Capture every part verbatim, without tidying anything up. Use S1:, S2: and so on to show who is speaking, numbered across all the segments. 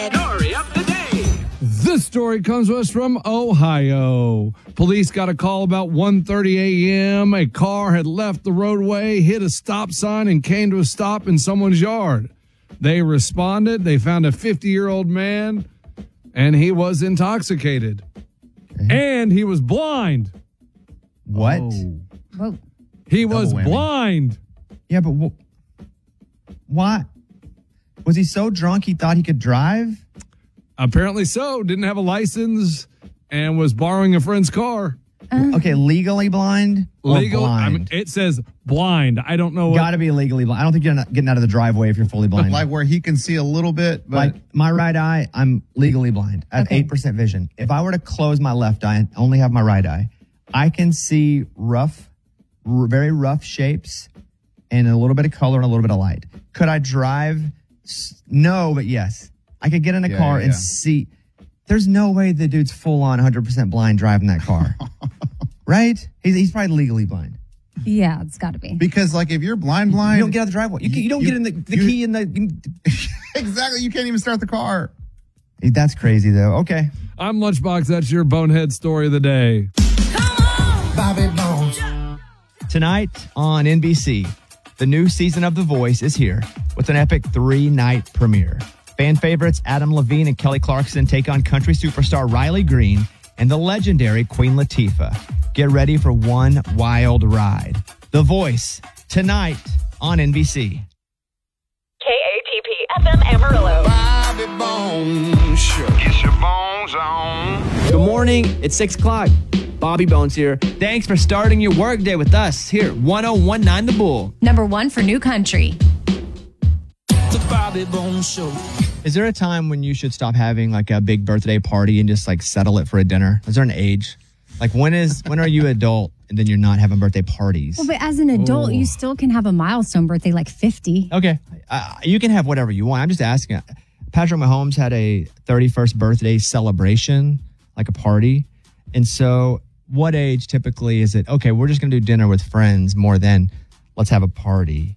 S1: Story of the day.
S2: This story comes to us from Ohio. Police got a call about one thirty a.m. A car had left the roadway, hit a stop sign, and came to a stop in someone's yard. They responded. They found a fifty-year-old man, and he was intoxicated. And he was blind.
S3: What?
S2: Oh.
S4: Whoa.
S2: He was
S3: whammy.
S2: blind.
S3: Yeah, but wh- why? Was he so drunk he thought he could drive?
S2: Apparently so. Didn't have a license and was borrowing a friend's car.
S4: Uh,
S3: Okay, legally blind or
S2: Legal. I
S3: blind?
S2: mean, it says blind. I don't know what.
S3: Got to be legally blind. I don't think you're not getting out of the driveway if you're fully blind.
S5: Like where he can see a little bit, but
S3: Like my right eye, I'm legally blind. I have
S4: Okay.
S3: eight percent vision. If I were to close my left eye and only have my right eye, I can see rough, r- very rough shapes and a little bit of color and a little bit of light. Could I drive? S- No, but yes. I could get in a
S5: Yeah,
S3: car
S5: yeah,
S3: and
S5: yeah.
S3: see. There's no way the dude's full on one hundred percent blind driving that car. Right? He's, he's probably legally blind.
S4: Yeah, it's got to be.
S5: because like if you're blind, blind,
S3: You don't get out of the driveway. You, can- you don't
S5: You-
S3: get in the, the
S5: you-
S3: key in the.
S5: exactly. You can't even start the car.
S3: That's crazy though. Okay.
S2: I'm Lunchbox. That's your bonehead story of the day.
S6: Bobby Bones.
S3: Tonight on N B C, the new season of The Voice is here with an epic three-night premiere. Fan favorites Adam Levine and Kelly Clarkson take on country superstar Riley Green and the legendary Queen Latifah. Get ready for one wild ride. The Voice, tonight on N B C.
S7: K A T P F M Amarillo.
S6: Bobby Bones Show. Get your bones on.
S8: Good morning. It's six o'clock. Bobby Bones here. Thanks for starting your workday with us here, one oh one nine The Bull.
S4: Number one for new country.
S6: The Bobby Bones Show.
S3: Is there a time when you should stop having like a big birthday party and just like settle it for a dinner? Is there an age? Like when is when are you adult and then you're not having birthday parties?
S4: Well, but as an adult, you still can have a milestone birthday like fifty.
S3: Okay. Uh, you can have whatever you want. I'm just asking. Patrick Mahomes had a thirty-first birthday celebration, like a party. And so what age typically is it? Okay, we're just going to do dinner with friends more than let's have a party.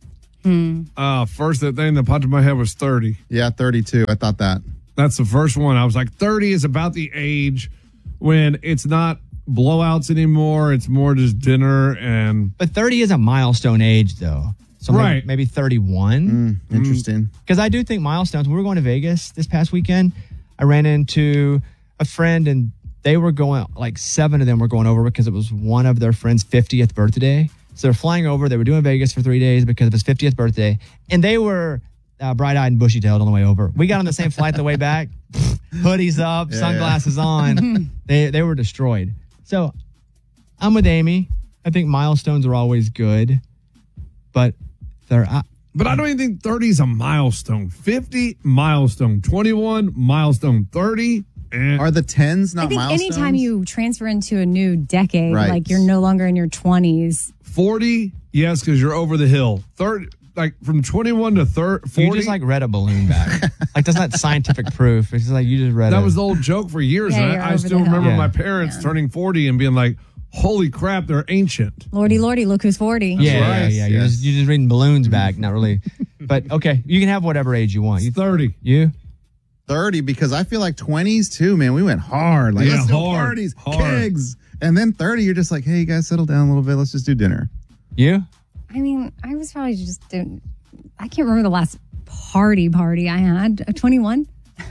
S2: Uh, first thing that popped in my head was thirty.
S5: Yeah, thirty-two. I thought that.
S2: That's the first one. I was like, thirty is about the age when it's not blowouts anymore. It's more just dinner and
S3: But thirty is a milestone age, though. So maybe,
S2: Right.
S3: maybe thirty-one.
S5: Mm, interesting.
S3: Because I do think milestones. When we were going to Vegas this past weekend, I ran into a friend and they were going, like seven of them were going over because it was one of their friend's fiftieth birthday. So they're flying over. They were doing Vegas for three days because of his fiftieth birthday. And they were uh, bright-eyed and bushy-tailed on the way over. We got on the same flight the way back. Hoodies up,
S5: Yeah,
S3: sunglasses on. They they were destroyed. So I'm with Amy. I think milestones are always good. But they're... Uh,
S2: But I don't even think thirty is a milestone. fifty, milestone. twenty-one, milestone. thirty, and
S5: Are the tens not
S4: I think
S5: milestones?
S4: anytime you transfer into a new decade,
S5: Right.
S4: like you're no longer in your twenties.
S2: forty, yes, because you're over the hill. thirty, like from twenty-one to thirty, forty.
S3: You just like read a balloon back. Like that's not scientific proof. It's just like you just read
S2: that
S3: it.
S2: was the old joke for years.
S4: Yeah,
S2: and
S4: you're
S2: I, I
S4: over
S2: still
S4: the hill.
S2: remember
S3: Yeah.
S2: my parents turning forty and being like, holy crap, they're ancient.
S4: Lordy, lordy, look who's forty.
S3: yeah, yeah,
S2: right.
S3: yeah. You're,
S5: Yes.
S3: just, you're just reading balloons back, not really. But okay, you can have whatever age you want. You,
S2: thirty.
S3: you?
S5: thirty because I feel like twenties too, man. We went hard. Like,
S2: Yeah,
S5: let's do
S2: hard,
S5: parties,
S2: hard.
S5: kegs. And then thirty, you're just like, hey, you guys settle down a little bit. Let's just do dinner.
S3: You?
S4: I mean, I was probably just doing, I can't remember the last party party I had. Uh, twenty-one?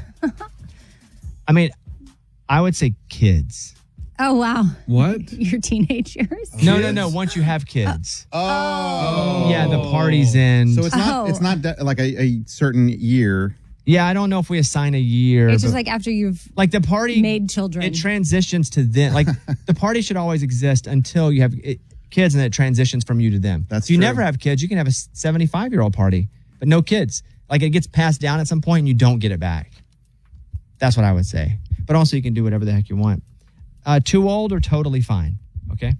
S3: I mean, I would say kids.
S4: Oh, wow.
S2: What?
S4: Your teenage years?
S3: No, no, no. Once you have kids.
S5: Oh.
S3: Yeah, the party's in.
S5: So it's not
S4: Oh.
S5: it's not de- like a, a certain year.
S3: yeah, I don't know if we assign a year.
S4: It's just
S3: but-
S4: like after you've
S3: like the party
S4: made children.
S3: It transitions to them. Like the party should always exist until you have it, kids, and then it transitions from you to them.
S5: That's
S3: if you
S5: true.
S3: never have kids, you can have a seventy-five year old party, but no kids. Like it gets passed down at some point, and you don't get it back. That's what I would say. But also, you can do whatever the heck you want. Uh, too old or totally fine. Okay.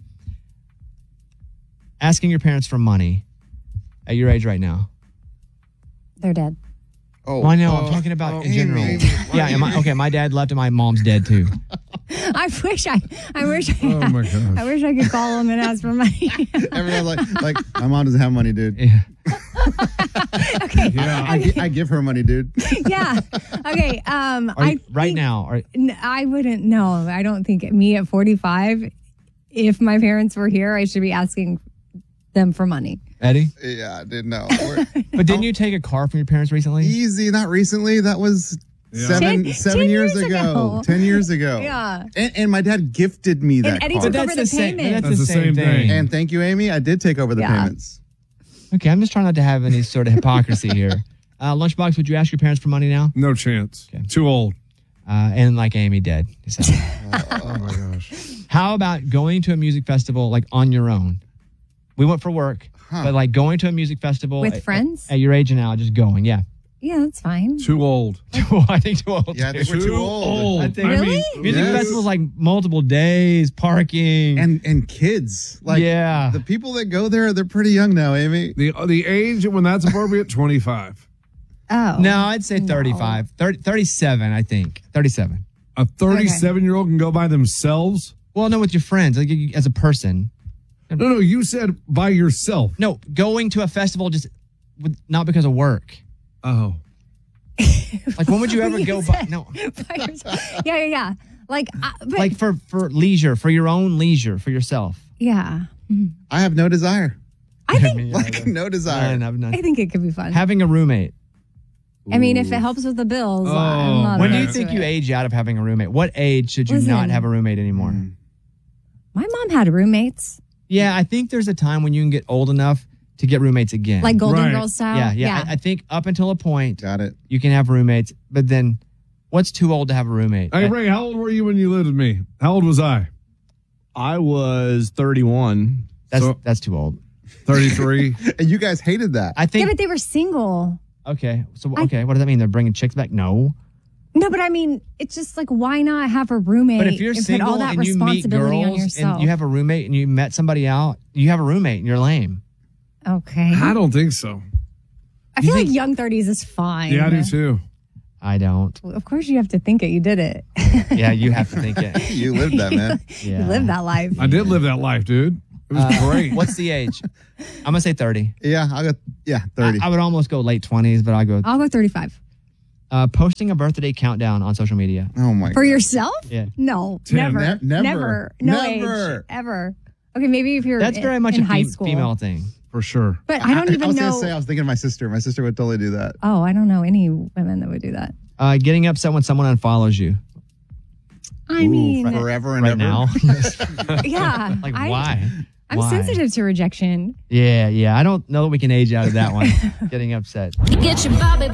S3: Asking your parents for money at your age right now.
S4: They're dead.
S5: Oh,
S3: Well, I know.
S5: oh,
S3: I'm talking about
S5: oh,
S3: in general.
S5: Amy,
S3: Yeah. Am I, okay. My dad left, and my mom's dead too.
S4: I wish I, I wish I,
S2: Oh, my gosh.
S4: I wish I could call them and ask for money.
S5: Everyone's like, like, my mom doesn't have money, dude.
S3: Yeah.
S4: okay.
S2: Yeah.
S5: I, gi- I give her money, dude.
S4: Yeah. Okay. Um,
S3: Are
S4: I
S3: you- right
S4: think-
S3: now, are,
S4: N- I wouldn't know. I don't think me at forty-five, if my parents were here, I should be asking them for money.
S3: Eddie?
S5: Yeah, I didn't know. We're-
S3: But didn't you take a car from your parents recently?
S5: Easy, not recently. That was
S2: Yeah.
S5: seven
S4: Ten-
S5: seven
S4: ten
S5: years,
S4: years
S5: ago.
S4: ago.
S5: Ten years ago.
S4: Yeah.
S5: And, and my dad gifted me that
S4: And Eddie
S5: car.
S4: took
S3: But
S4: over
S3: that's
S4: the
S3: the same.
S4: payment.
S3: That's, the same, thing.
S5: And thank you, Amy. I did take over the
S4: Yeah.
S5: payments.
S3: Okay, I'm just trying not to have any sort of hypocrisy here. Uh, Lunchbox, would you ask your parents for money now?
S2: No chance.
S3: Okay.
S2: Too old.
S3: Uh, and like Amy did. So.
S2: Oh my gosh.
S3: How about going to a music festival like on your own? We went for work, but like going to a music festival
S4: With
S3: at-
S4: friends?
S3: at, at your age and now, just going. Yeah.
S4: Yeah, that's fine.
S2: Too old.
S3: I think too old.
S5: Yeah, I think we're too old.
S3: I think
S4: Really?
S3: music
S5: Yes.
S3: festivals like multiple days, parking.
S5: And and kids. Like
S3: Yeah.
S5: the people that go there, they're pretty young now, Amy.
S2: The the age when that's appropriate, twenty-five.
S4: Oh.
S3: no, I'd say
S4: No.
S3: thirty-five, thirty, thirty-seven, I think. thirty-seven.
S2: A thirty-seven year old can go by themselves?
S3: Well, no, with your friends, like you- as a person.
S2: No, no, you said by yourself.
S3: No, going to a festival just with, not because of work.
S2: Oh.
S3: Like, when would you ever
S4: You
S3: go by?
S4: said-
S3: No,
S4: By yourself. Yeah, yeah, yeah. Like, uh, but,
S3: like for for leisure, for your own leisure, for yourself.
S4: yeah.
S5: I have no desire.
S4: I think
S5: Like no desire.
S3: None, I've none.
S4: I think it could be fun.
S3: Having a roommate.
S4: I mean, if it helps with the bills,
S2: Oh,
S4: I'm not.
S3: When do you
S4: opposed
S3: think
S4: to
S3: you
S4: it.
S3: age out of having a roommate? What age should you not
S4: Listen.
S3: have a roommate anymore?
S5: Mm.
S4: My mom had roommates,
S3: Yeah, I think there's a time when you can get old enough to get roommates again.
S4: like Golden
S2: Right.
S4: Girls style.
S3: yeah, yeah. I, I think up until a point
S5: Got it.
S3: you can have roommates, but then what's too old to have a roommate?
S2: Hey, Ray, how old were you when you lived with me? How old was I?
S9: I was thirty-one.
S3: that's
S2: so-
S3: that's too old.
S2: thirty-three.
S5: And you guys hated that.
S3: I
S4: yeah,
S3: think.
S4: but they were single.
S3: okay, so
S4: I-
S3: okay, what does that mean? They're bringing chicks back? No.
S4: No, but I mean, it's just like, why not have a roommate?
S3: But if you're
S4: and put
S3: single
S4: all that
S3: and you meet
S4: responsibility on
S3: girls
S4: yourself.
S3: and you have a roommate and you met somebody out, you have a roommate and you're lame.
S4: okay.
S2: I don't think so.
S4: I feel like young thirties is fine.
S2: Yeah, I do too.
S3: I don't.
S4: Of course, you have to think it. You did it.
S3: Yeah, you have to think it.
S5: You lived that, man.
S3: Yeah.
S4: You lived that life.
S2: I did live that life, dude. It was
S3: Uh,
S2: great.
S3: What's the age? I'm gonna say thirty.
S5: Yeah, I'll go. Yeah, thirty.
S3: I, I would almost go late twenties, but I'll go
S4: I'll go thirty-five.
S3: uh, posting a birthday countdown on social media.
S5: oh my
S4: For
S5: god.
S4: yourself?
S3: Yeah.
S4: No,
S2: Tim,
S4: never,
S5: ne- never.
S4: never, no
S5: Never.
S4: age, ever. Okay, maybe if you're
S3: That's
S4: in,
S3: very much
S4: in
S3: a
S4: high
S3: fem-
S4: school.
S3: female thing.
S2: For sure.
S4: But I don't
S5: I,
S4: even
S5: I was
S4: know.
S5: gonna say I was thinking of my sister. My sister would totally do that.
S4: Oh, I don't know any women that would do that.
S3: Uh, getting upset when someone unfollows you
S4: I mean,
S5: Forever and
S3: right
S5: ever.
S3: now.
S4: yeah.
S3: Like,
S4: I,
S3: why?
S4: I'm
S3: Why?
S4: sensitive to rejection.
S3: Yeah, yeah. I don't know that we can age out of that one. Getting upset.
S7: Get your Bobby